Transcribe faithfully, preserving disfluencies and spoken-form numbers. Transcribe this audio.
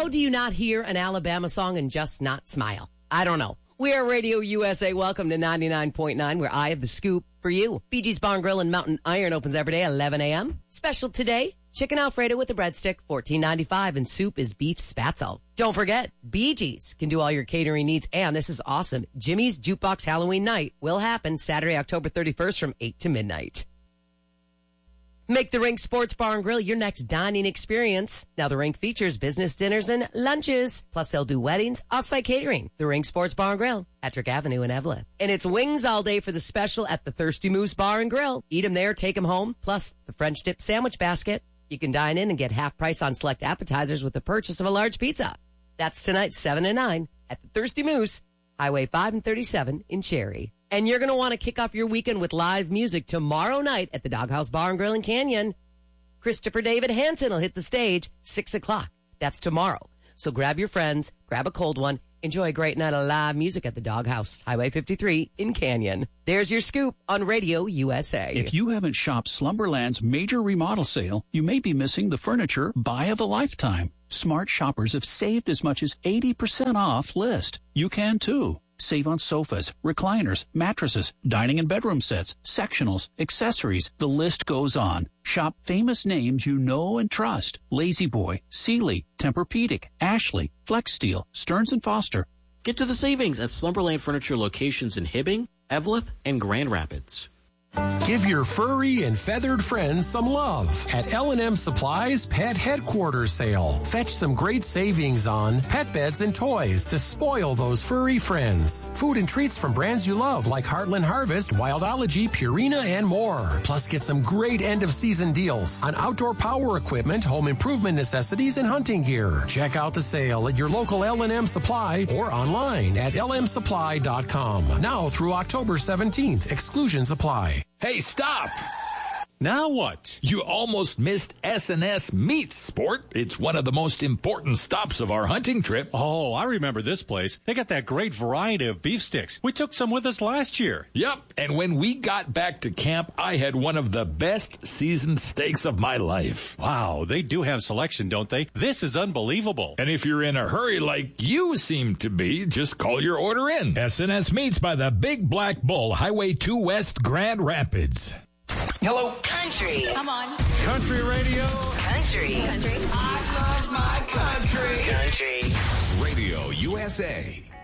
How do you not hear an Alabama song and just not smile? I don't know. We are Radio U S A. Welcome to ninety-nine point nine, where I have the scoop for you. Bee Gees Bar and Grill in Mountain Iron opens every day at eleven a.m. Special today, chicken Alfredo with a breadstick, fourteen ninety-five, and soup is beef spatzel. Don't forget, Bee Gees can do all your catering needs, and this is awesome. Jimmy's Jukebox Halloween Night will happen Saturday, October thirty-first from eight to midnight. Make the Rink Sports Bar and Grill your next dining experience. Now, the Rink features business dinners and lunches. Plus, they'll do weddings, off-site catering. The Rink Sports Bar and Grill, Ettrick Avenue in Evelyn. And it's wings all day for the special at the Thirsty Moose Bar and Grill. Eat them there, take them home. Plus, the French dip sandwich basket. You can dine in and get half price on select appetizers with the purchase of a large pizza. That's tonight, seven to nine, at the Thirsty Moose, Highway five and thirty-seven in Cherry. And you're going to want to kick off your weekend with live music tomorrow night at the Doghouse Bar and Grill in Canyon. Christopher David Hansen will hit the stage six o'clock. That's tomorrow. So grab your friends, grab a cold one, enjoy a great night of live music at the Doghouse, Highway fifty-three in Canyon. There's your scoop on Radio U S A. If you haven't shopped Slumberland's major remodel sale, you may be missing the furniture buy of a lifetime. Smart shoppers have saved as much as eighty percent off list. You can too. Save on sofas, recliners, mattresses, dining and bedroom sets, sectionals, accessories. The list goes on. Shop famous names you know and trust. La-Z-Boy, Sealy, Tempur-Pedic, Ashley, Flex Steel, Stearns and Foster. Get to the savings at Slumberland Furniture locations in Hibbing, Evelyn, and Grand Rapids. Give your furry and feathered friends some love at L and M Supply's Pet Headquarters Sale. Fetch some great savings on pet beds and toys to spoil those furry friends. Food and treats from brands you love like Heartland Harvest, Wildology, Purina, and more. Plus, get some great end-of-season deals on outdoor power equipment, home improvement necessities, and hunting gear. Check out the sale at your local L and M Supply or online at L M supply dot com. Now through October seventeenth. Exclusions apply. Hey, stop! Now what? You almost missed S and S Meats, sport. It's one of the most important stops of our hunting trip. Oh, I remember this place. They got that great variety of beef sticks. We took some with us last year. Yep, and when we got back to camp, I had one of the best seasoned steaks of my life. Wow, they do have selection, don't they? This is unbelievable. And if you're in a hurry like you seem to be, just call your order in. S and S Meats by the Big Black Bull, Highway two West, Grand Rapids. Hello. Country. Come on. Country radio. Country. Country. I love my country. Country. Radio U S A.